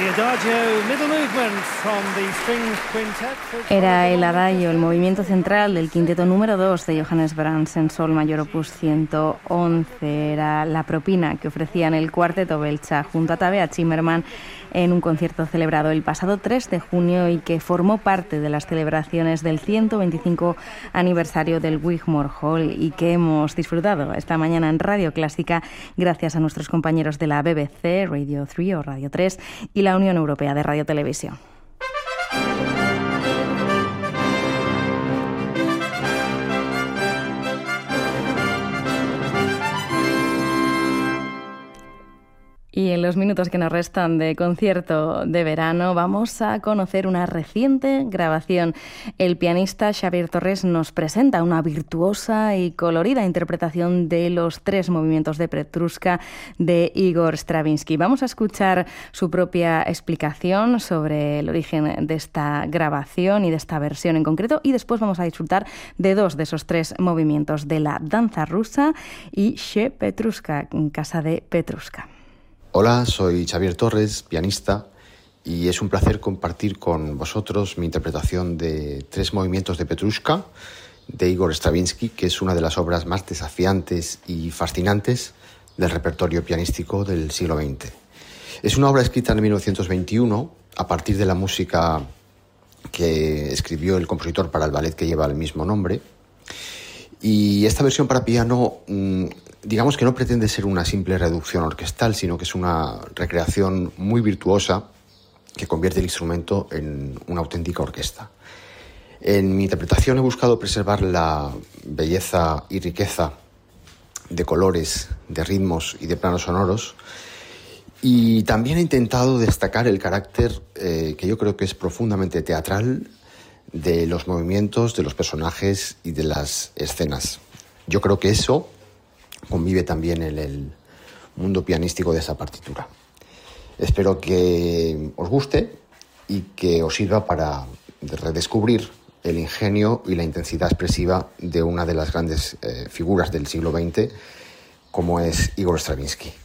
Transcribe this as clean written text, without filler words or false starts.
Era el adagio, el movimiento central del quinteto número 2 de Johannes Brahms en Sol mayor opus 111. Era la propina que ofrecían el cuarteto Belcha junto a Tabea Zimmermann en un concierto celebrado el pasado 3 de junio y que formó parte de las celebraciones del 125 aniversario del Wigmore Hall y que hemos disfrutado esta mañana en Radio Clásica gracias a nuestros compañeros de la BBC, Radio 3 o Radio 3 y la Unión Europea de Radio Televisión. Y en los minutos que nos restan de concierto de verano vamos a conocer una reciente grabación. El pianista Xavier Torres nos presenta una virtuosa y colorida interpretación de los 3 movimientos de Petrushka de Igor Stravinsky. Vamos a escuchar su propia explicación sobre el origen de esta grabación y de esta versión en concreto y después vamos a disfrutar de 2 de esos 3 movimientos, de la danza rusa y Che Petrushka, en casa de Petrushka. Hola, soy Xavier Torres, pianista, y es un placer compartir con vosotros mi interpretación de 3 movimientos de Petrushka de Igor Stravinsky, que es una de las obras más desafiantes y fascinantes del repertorio pianístico del siglo XX. Es una obra escrita en 1921 a partir de la música que escribió el compositor para el ballet que lleva el mismo nombre. Y esta versión para piano, digamos que no pretende ser una simple reducción orquestal, sino que es una recreación muy virtuosa que convierte el instrumento en una auténtica orquesta. En mi interpretación he buscado preservar la belleza y riqueza de colores, de ritmos y de planos sonoros, y también he intentado destacar el carácter que yo creo que es profundamente teatral de los movimientos, de los personajes y de las escenas. Yo creo que eso convive también en el mundo pianístico de esa partitura. Espero que os guste y que os sirva para redescubrir el ingenio y la intensidad expresiva de una de las grandes figuras del siglo XX, como es Igor Stravinsky.